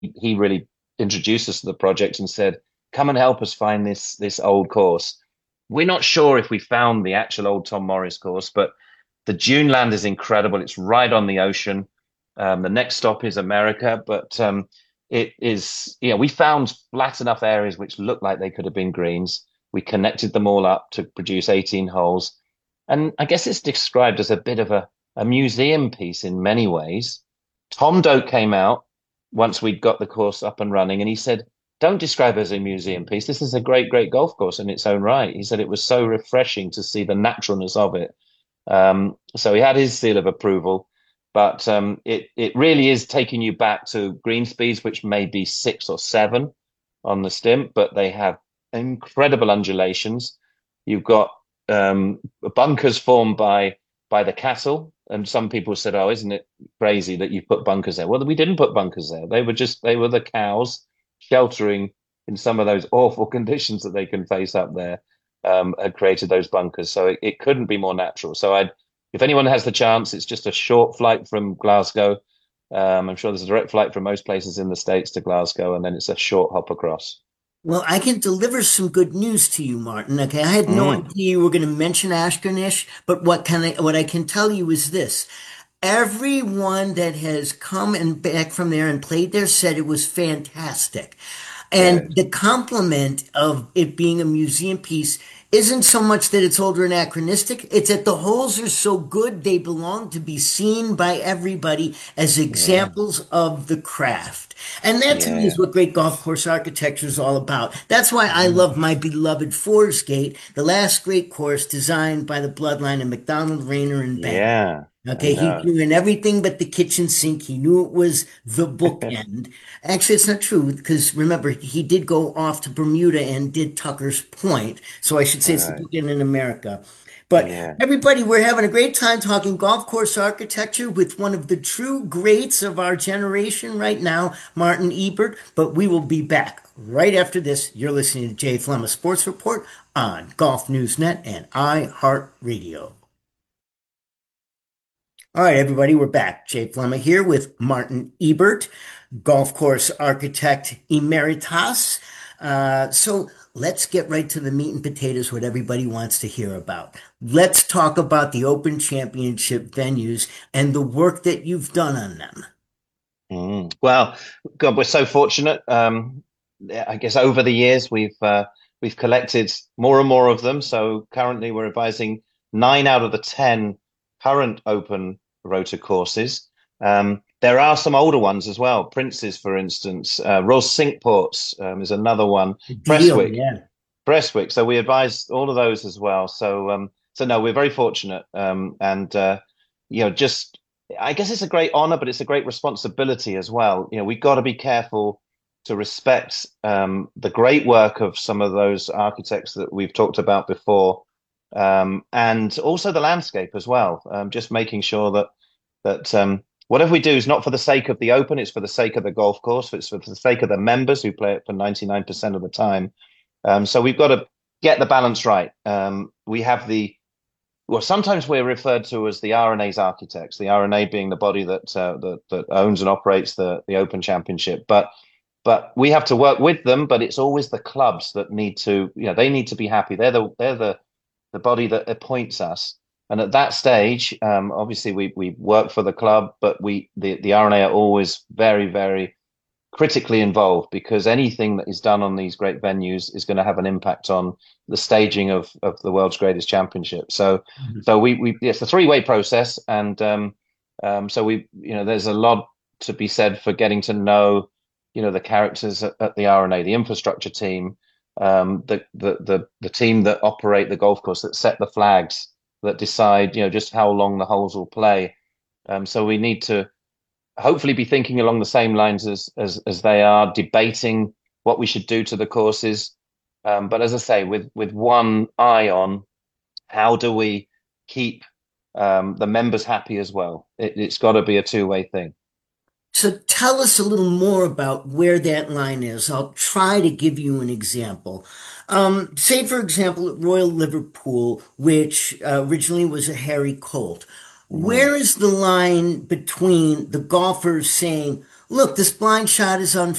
he really introduced us to the project and said, "Come and help us find this old course." We're not sure if we found the actual old Tom Morris course, but the Duneland is incredible. It's right on the ocean. The next stop is America, but it is, we found flat enough areas which looked like they could have been greens. We connected them all up to produce 18 holes. And I guess it's described as a bit of a museum piece in many ways. Tom Doak came out once we'd got the course up and running, and he said, "Don't describe it as a museum piece. This is a great, great golf course in its own right." He said it was so refreshing to see the naturalness of it. So he had his seal of approval, but it really is taking you back to green speeds, which may be 6 or 7 on the stimp, but they have incredible undulations. You've got bunkers formed by the cattle, and some people said, "Oh, isn't it crazy that you put bunkers there?" Well, we didn't put bunkers there. They were the cows sheltering in some of those awful conditions that they can face up there, had created those bunkers. So it couldn't be more natural. So if anyone has the chance, it's just a short flight from Glasgow. I'm sure there's a direct flight from most places in the States to Glasgow, and then it's a short hop across. Well, I can deliver some good news to you, Martin. Okay, I had no Mm, idea you were going to mention Ashkernish, but what I can tell you is this. Everyone that has come and back from there and played there said it was fantastic. And good. the compliment of it being a museum piece isn't so much that it's old or anachronistic, it's that the holes are so good they belong to be seen by everybody as Yeah, examples of the craft. And that to me is yeah. what great golf course architecture is all about. That's why I Mm, love my beloved Forest Gate, the last great course designed by the bloodline of McDonald, Rayner, and Bank. yeah, I Okay, he know. knew in everything but the kitchen sink. He knew it was the bookend. Actually, it's not true because remember, he did go off to Bermuda and did Tucker's Point. So I should say it's the Right. bookend in America. But Yeah. everybody, we're having a great time talking golf course architecture with one of the true greats of our generation right now, Martin Ebert. But we will be back right after this. You're listening to Jay Flemma Sports Report on Golf News Net and iHeartRadio. All right, everybody, we're back. Jay Flemma here with Martin Ebert, golf course architect emeritus. So let's get right to the meat and potatoes, what everybody wants to hear about. Let's talk about the Open Championship venues and the work that you've done on them. Well, God, we're so fortunate. Yeah, I guess over the years we've collected more and more of them. So currently we're advising 9 out of the 10 current open rotor courses. There are some older ones as well. Prince's, for instance, Royal Cinque is another one. Deal, Prestwick, yeah. Prestwick. So we advise all of those as well. So no, we're very fortunate. And just I guess it's a great honor, but it's a great responsibility as well. We've got to be careful to respect the great work of some of those architects that we've talked about before, and also the landscape as well. Just making sure that whatever we do is not for the sake of the open, it's for the sake of the golf course, it's for the sake of the members who play it for 99% of the time. So we've got to get the balance right. We have well, sometimes we're referred to as the R&A's architects, the R&A being the body that owns and operates the Open Championship. But we have to work with them. But it's always the clubs that need to, they need to be happy. They're the body that appoints us. And at that stage, obviously we work for the club, but the R&A are always very, very critically involved because anything that is done on these great venues is going to have an impact on the staging of the world's greatest championship. So it's a three-way process, and so there's a lot to be said for getting to know the characters at the R&A, the infrastructure team, the team that operate the golf course, that set the flags, that decide just how long the holes will play. So we need to hopefully be thinking along the same lines as they are, debating what we should do to the courses. But as I say, with one eye on how do we keep the members happy as well. It's got to be a two-way thing. So tell us a little more about where that line is. I'll try to give you an example. Say, for example, at Royal Liverpool, which originally was a Harry Colt. Mm. Where is the line between the golfers saying, Look, this blind shot is